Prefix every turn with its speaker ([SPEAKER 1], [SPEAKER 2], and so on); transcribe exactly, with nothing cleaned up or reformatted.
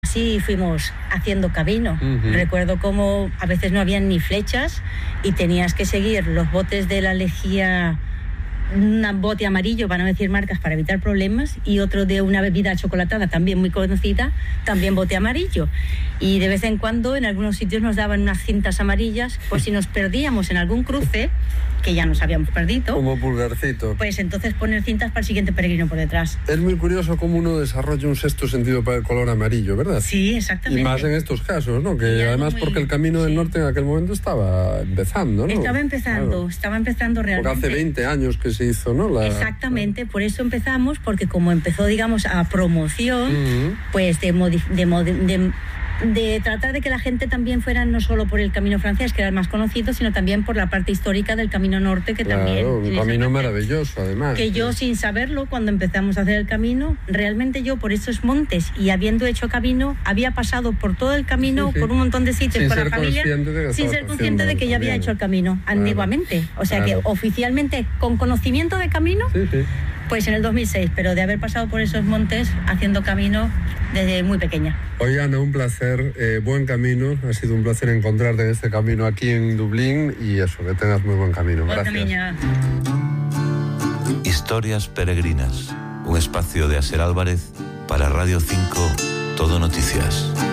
[SPEAKER 1] así fuimos haciendo camino. Uh-huh. Recuerdo cómo a veces no habían ni flechas y tenías que seguir los botes de la lejía, un bote amarillo, para no decir marcas, para evitar problemas, y otro de una bebida chocolatada también muy conocida, también bote amarillo. Y de vez en cuando en algunos sitios nos daban unas cintas amarillas, por si nos perdíamos en algún cruce, que ya nos habíamos perdido.
[SPEAKER 2] Como pulgarcito.
[SPEAKER 1] Pues entonces poner cintas para el siguiente peregrino por detrás.
[SPEAKER 2] Es muy curioso cómo uno desarrolla un sexto sentido para el color amarillo, ¿verdad?
[SPEAKER 1] Sí, exactamente.
[SPEAKER 2] Y más en estos casos, ¿no? Que además muy... porque el Camino del Norte en aquel momento estaba empezando, ¿no?
[SPEAKER 1] Estaba empezando, claro. estaba empezando realmente.
[SPEAKER 2] Porque hace veinte años que se hizo, ¿no? La...
[SPEAKER 1] Exactamente, por eso empezamos, porque como empezó, digamos, a promoción, uh-huh. pues de, modi- de, modi- de de tratar de que la gente también fuera no solo por el Camino francés, que era el más conocido, sino también por la parte histórica del Camino Norte, que
[SPEAKER 2] claro,
[SPEAKER 1] también...
[SPEAKER 2] un camino maravilloso, además.
[SPEAKER 1] Que yo, sin saberlo, cuando empezamos a hacer el camino, realmente yo, por esos montes, y habiendo hecho camino, había pasado por todo el camino, sí, sí. por un montón de sitios,
[SPEAKER 2] sin
[SPEAKER 1] con la familia,
[SPEAKER 2] sin
[SPEAKER 1] ser consciente de que ya había hecho el camino, claro. antiguamente. O sea claro. que oficialmente, con conocimiento de camino, sí, sí. pues en el dos mil seis, pero de haber pasado por esos montes haciendo camino desde muy pequeña.
[SPEAKER 2] Oye, Ana, un placer, eh, buen camino, ha sido un placer encontrarte en este camino aquí en Dublín y eso, que tengas muy buen camino.
[SPEAKER 1] Buen
[SPEAKER 2] Gracias.
[SPEAKER 1] Camino.
[SPEAKER 3] Historias peregrinas, un espacio de Asier Álvarez para Radio cinco, Todo Noticias.